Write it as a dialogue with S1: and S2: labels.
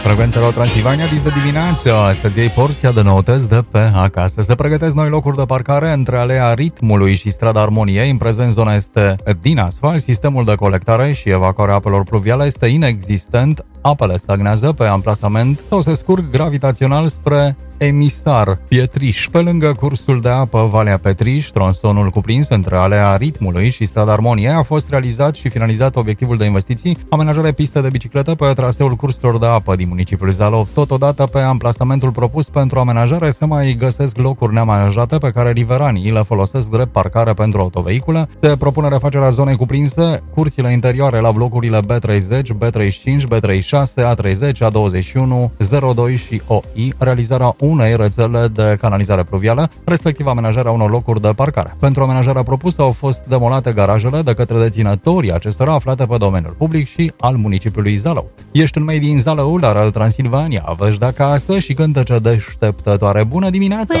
S1: Frecvențelor Transilvania dis de dimineață, să-ți iei porția de noutăți de pe acasă. Se pregătesc noi locuri de parcare între Alea Ritmului și Strada Armoniei. În prezent, zona este din asfalt. Sistemul de colectare și evacuare apelor pluviale este inexistent. Apele stagnează pe amplasament sau se scurg gravitațional spre Emisar Pietriș. Pe lângă cursul de apă Valea Petriș, tronsonul cuprins între Alea Ritmului și Strada Armoniei, a fost realizat și finalizat obiectivul de investiții, amenajare piste de bicicletă pe traseul cursurilor de apă din municipiul Zalău. Totodată, pe amplasamentul propus pentru amenajare se mai găsesc locuri neamenajate pe care riveranii le folosesc drept parcare pentru autovehicule. Se propune refacerea zonei cuprinse, curțile interioare la blocurile B30, B35, B36, A30, A21, 02 și OI, realizarea unei rețele de canalizare pluvială, respectiv amenajarea unor locuri de parcare. Pentru amenajarea propusă au fost demolate garajele de către deținătorii acestora aflate pe domeniul public și al municipiului Zalău. Ești în Made in Zalău, la Radio Transilvania, văși de acasă și cântece deșteptătoare. Bună dimineața!